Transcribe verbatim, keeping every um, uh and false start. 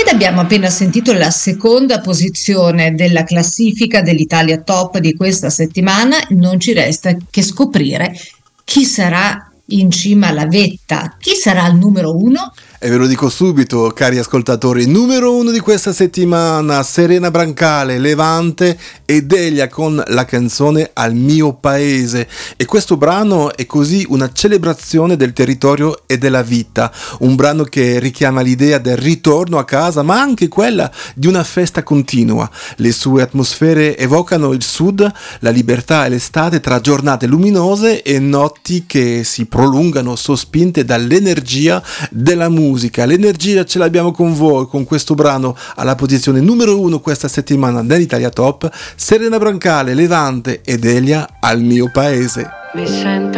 abbiamo appena sentito la seconda posizione della classifica dell'Italia Top di questa settimana, non ci resta che scoprire chi sarà in cima alla vetta, chi sarà il numero uno. E ve lo dico subito, cari ascoltatori, numero uno di questa settimana, Serena Brancale, Levante e Delia con la canzone Al mio paese. E questo brano è così una celebrazione del territorio e della vita, un brano che richiama l'idea del ritorno a casa, ma anche quella di una festa continua. Le sue atmosfere evocano il sud, la libertà e l'estate tra giornate luminose e notti che si prolungano sospinte dall'energia della musica. Musica. L'energia ce l'abbiamo con voi, con questo brano alla posizione numero uno questa settimana nell'Italia Top, Serena Brancale, Levante e Delia, Al mio paese. Mi sento